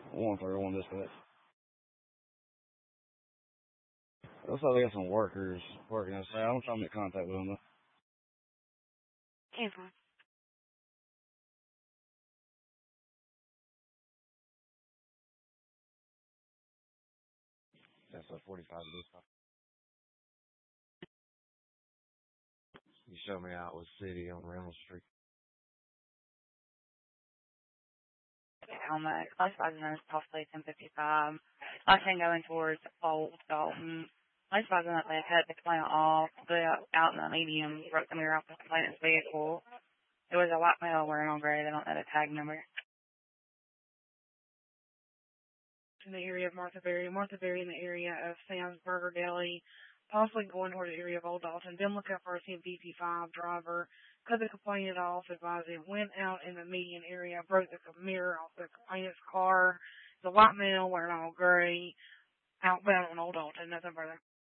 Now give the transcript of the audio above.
131 dispatch. Looks like they got some workers working outside. I'm trying to make contact with them though. Cancel. That's a 45 dispatch. You show me out with City on Reynolds Street. On the classified zone is possibly 1055. Last thing going towards Old Dalton. Classified zone that they had the complaint off, out in the medium, broke the mirror off the complainant's vehicle. It was a white male wearing all gray. They don't know the tag number. In the area of Martha Berry in the area of Sam's Burger Deli, possibly going toward the area of Old Dalton. Then look out for a CMP5 driver. Cut the complainant off, advised it went out in the median area, broke the mirror off the complainant's car. The white male wearing all gray, outbound on Old Dalton, nothing further.